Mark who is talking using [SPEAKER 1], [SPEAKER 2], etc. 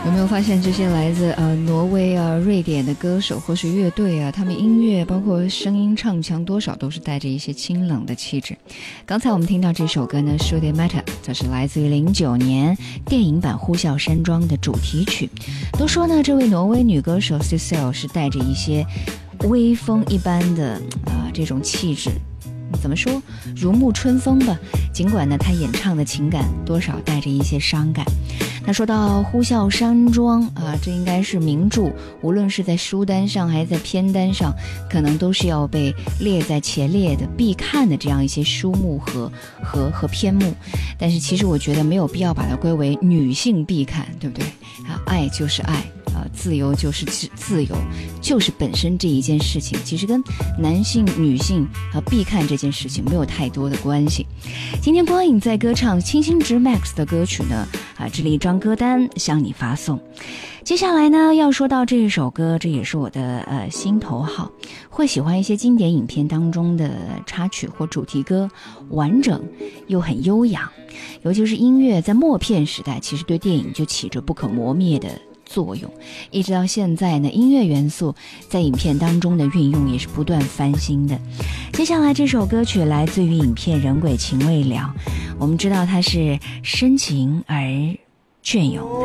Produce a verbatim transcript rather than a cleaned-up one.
[SPEAKER 1] 有没有发现这些来自呃挪威啊、瑞典的歌手或是乐队啊，他们音乐包括声音唱腔多少都是带着一些清冷的气质。刚才我们听到这首歌呢 Should It Matter， 这是来自于零九年电影版《呼啸山庄》的主题曲。都说呢，这位挪威女歌手 Sissel 是带着一些微风一般的啊、呃、这种气质，怎么说如沐春风吧，尽管呢她演唱的情感多少带着一些伤感。那说到呼啸山庄啊，这应该是名著，无论是在书单上还是在片单上，可能都是要被列在前列的必看的这样一些书目和和和篇目。但是其实我觉得没有必要把它归为女性必看，对不对啊？爱就是爱啊，自由就是自由，就是本身这一件事情，其实跟男性、女性和必看这件事情没有太多的关系。今天光影在歌唱清新值 Max 的歌曲呢，啊，这里一张歌单向你发送。接下来呢，要说到这一首歌，这也是我的呃心头好，会喜欢一些经典影片当中的插曲或主题歌，完整又很悠扬，尤其是音乐在默片时代，其实对电影就起着不可磨灭的作用，一直到现在呢，音乐元素在影片当中的运用也是不断翻新的。接下来这首歌曲来自于影片《人鬼情未了》，我们知道它是深情而隽永的。